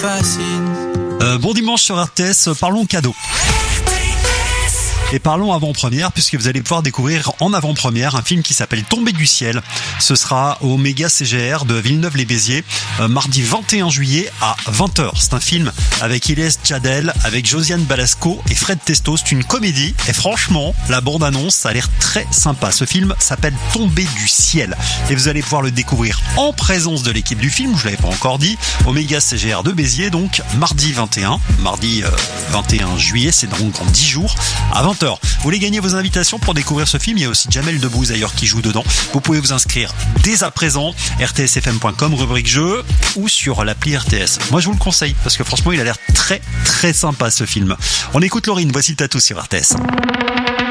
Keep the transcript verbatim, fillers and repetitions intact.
fascine. Euh, bon dimanche sur R T S, parlons cadeaux. Et parlons avant-première, puisque vous allez pouvoir découvrir en avant-première un film qui s'appelle Tombé du ciel. Ce sera au Méga C G R de Villeneuve-les-Béziers, euh, mardi vingt et un juillet à vingt heures. C'est un film avec Ilyes Djadel, avec Josiane Balasco et Fred Testo. C'est une comédie. Et franchement, la bande-annonce, ça a l'air très sympa. Ce film s'appelle Tombé du ciel. Et vous allez pouvoir le découvrir en présence de l'équipe du film, je l'avais pas encore dit, au Méga C G R de Béziers, donc mardi vingt et un, mardi euh, vingt et un juillet, c'est donc en dix jours, à vingt heures. Vous voulez gagner vos invitations pour découvrir ce film? Il y a aussi Jamel Debbouze d'ailleurs qui joue dedans. Vous pouvez vous inscrire dès à présent, r t s f m point com, rubrique jeu, ou sur l'appli R T S. Moi je vous le conseille parce que franchement il a l'air très très sympa ce film. On écoute Laurine, voici le tatou sur R T S.